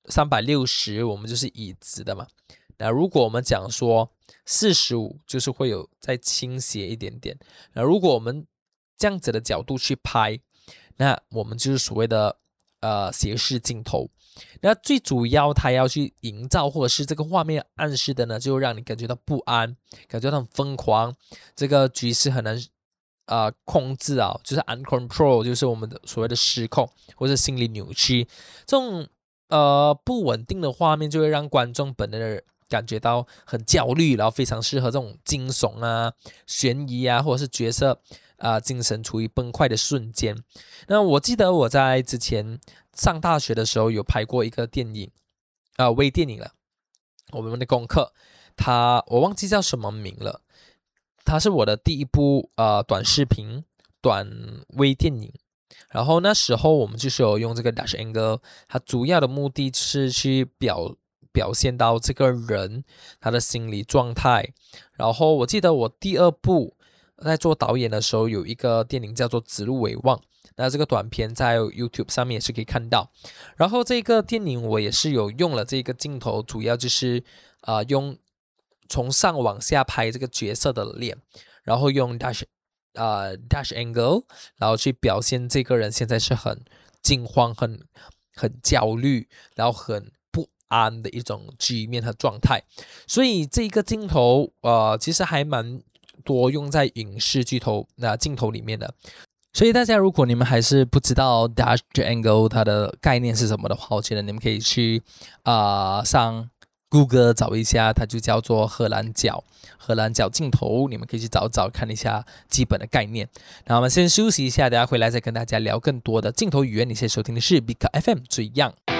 360我们就是椅子的嘛。那如果我们讲说45，就是会有再倾斜一点点。那如果我们这样子的角度去拍，那我们就是所谓的斜视镜头。那最主要它要去营造或者是这个画面暗示的呢，就让你感觉到不安，感觉到很疯狂，这个局势很难控制啊，就是 uncontrol， 就是我们的所谓的失控或者心理扭曲。这种不稳定的画面就会让观众本能感觉到很焦虑，然后非常适合这种惊悚啊、悬疑啊，或者是角色精神处于崩溃的瞬间。那我记得我在之前上大学的时候有拍过一个电影微电影了，我们的功课，我忘记叫什么名了，它是我的第一部短视频短微电影。然后那时候我们就是有用这个 dash angle， 它主要的目的是去表现到这个人他的心理状态。然后我记得我第二部在做导演的时候，有一个电影叫做《指鹿为旺》，那这个短片在 YouTube 上面也是可以看到。然后这个电影我也是有用了这个镜头，主要就是用从上往下拍这个角色的脸，然后用 dash angle， 然后去表现这个人现在是很惊慌、很焦虑，然后很不安的一种局面和状态。所以这个镜头其实还蛮多用在影视镜头里面的。所以大家如果你们还是不知道 dash angle 它的概念是什么的话，我觉得你们可以去上 Google 找一下，它就叫做荷兰脚镜头，你们可以去找看一下基本的概念。那我们先休息一下，等下回来再跟大家聊更多的镜头语言。你现在收听的是 Big FM 最样。